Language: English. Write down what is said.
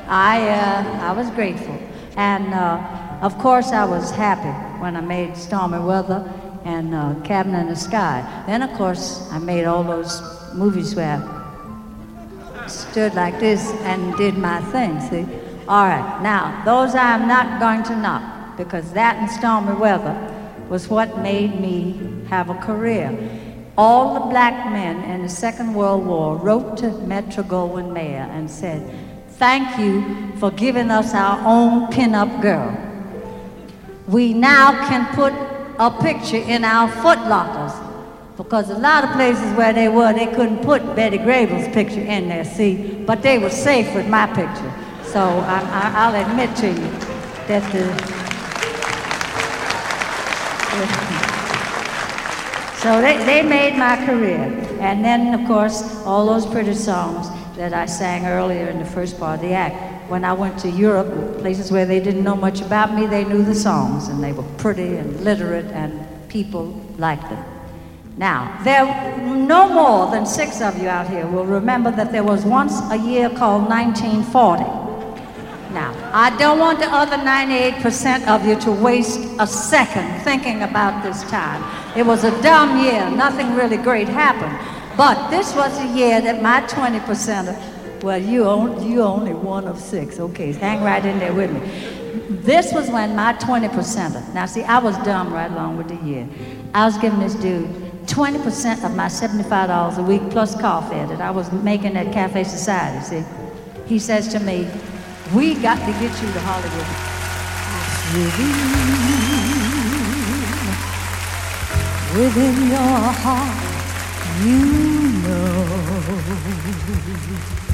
I was grateful. And of course I was happy when I made Stormy Weather and Cabin in the Sky. Then of course I made all those movies where I stood like this and did my thing, see? All right, now those I'm not going to knock, because that and Stormy Weather was what made me have a career. All the black men in the Second World War wrote to Metro-Goldwyn-Mayer and said, "Thank you for giving us our own pin-up girl. We now can put a picture in our footlockers," because a lot of places where they were, they couldn't put Betty Grable's picture in there, see, but they were safe with my picture. So I'll admit to you that so they made my career. And then, of course, all those pretty songs that I sang earlier in the first part of the act. When I went to Europe, places where they didn't know much about me, they knew the songs, and they were pretty and literate, and people liked them. Now, there no more than 6 of you out here will remember that there was once a year called 1940. Now, I don't want the other 98% of you to waste a second thinking about this time. It was a dumb year. Nothing really great happened. But this was a year that my 20%, well, you only one of 6. Okay, hang right in there with me. This was when my 20%, now see, I was dumb right along with the year. I was giving this dude 20% of my $75 a week plus car fare that I was making at Cafe Society, see? He says to me, "We got to get you to Hollywood." Within your heart, you know